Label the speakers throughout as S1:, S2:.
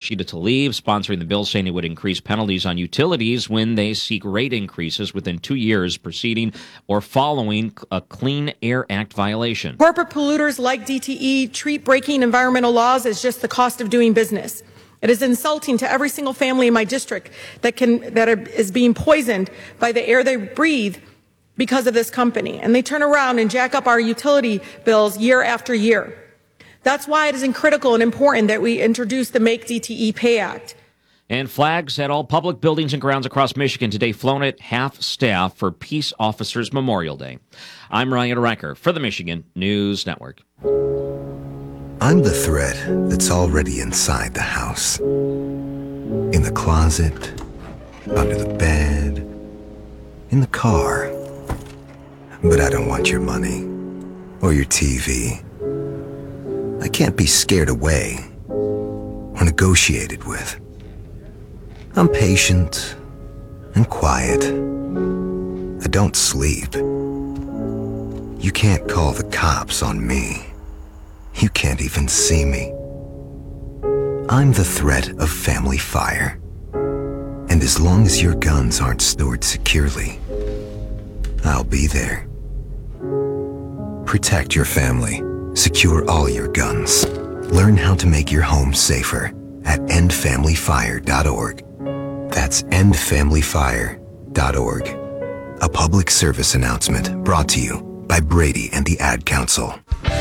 S1: Yoshida to leave, sponsoring the bill, saying it would increase penalties on utilities when they seek rate increases within 2 years preceding or following a Clean Air Act violation.
S2: Corporate polluters like DTE treat breaking environmental laws as just the cost of doing business. It is insulting to every single family in my district that is being poisoned by the air they breathe because of this company. And they turn around and jack up our utility bills year after year. That's why it is critical and important that we introduce the Make DTE Pay Act.
S1: And flags at all public buildings and grounds across Michigan today flown at half staff for Peace Officers Memorial Day. I'm Ryan Recker for the Michigan News Network.
S3: I'm the thread that's already inside the house. In the closet, under the bed, in the car. But I don't want your money or your TV. I can't be scared away or negotiated with. I'm patient and quiet. I don't sleep. You can't call the cops on me. You can't even see me. I'm the threat of family fire. And as long as your guns aren't stored securely, I'll be there. Protect your family. Secure all your guns. Learn how to make your home safer at endfamilyfire.org. That's endfamilyfire.org. A public service announcement brought to you by Brady and the Ad Council.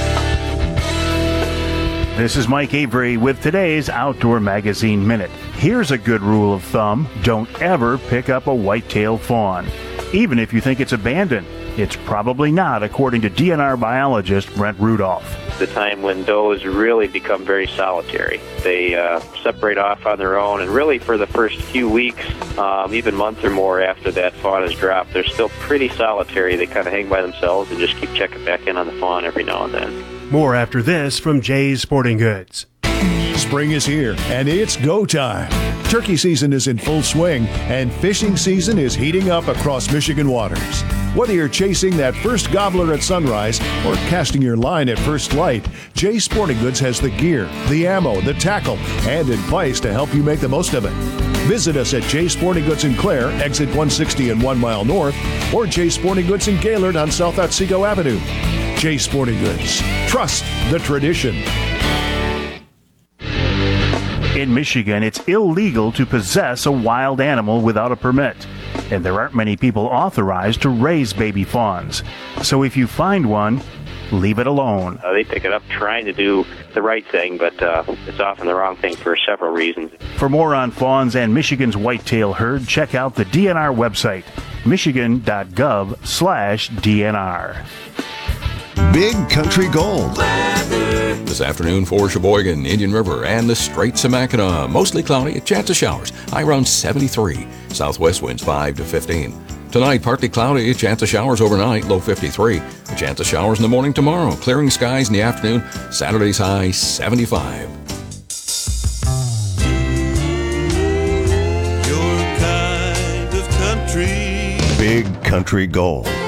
S4: This is Mike Avery with today's Outdoor Magazine Minute. Here's a good rule of thumb. Don't ever pick up a white-tailed fawn. Even if you think it's abandoned, it's probably not, according to DNR biologist Brent Rudolph.
S5: The time when does really become very solitary. They separate off on their own, and really for the first few weeks, even months or more after that fawn is dropped, they're still pretty solitary. They kind of hang by themselves and just keep checking back in on the fawn every now and then.
S6: More after this from Jay's Sporting Goods.
S7: Spring is here, and it's go time. Turkey season is in full swing, and fishing season is heating up across Michigan waters. Whether you're chasing that first gobbler at sunrise or casting your line at first light, Jay's Sporting Goods has the gear, the ammo, the tackle, and advice to help you make the most of it. Visit us at Jay's Sporting Goods in Clare, exit 160 and 1 mile north, or Jay's Sporting Goods in Gaylord on South Otsego Avenue. Jay's Sporting Goods. Trust the tradition.
S4: In Michigan, it's illegal to possess a wild animal without a permit, and there aren't many people authorized to raise baby fawns. So if you find one, leave it alone.
S5: They pick it up trying to do the right thing, but it's often the wrong thing for several reasons.
S4: For more on fawns and Michigan's whitetail herd, check out the DNR website, michigan.gov/DNR.
S7: Big Country Gold.
S8: This afternoon for Sheboygan, Indian River, and the Straits of Mackinac. Mostly cloudy, a chance of showers. High around 73. Southwest winds 5 to 15. Tonight, partly cloudy, a chance of showers overnight, low 53. A chance of showers in the morning tomorrow. Clearing skies in the afternoon. Saturday's high 75.
S7: Your kind of country. Big Country Gold.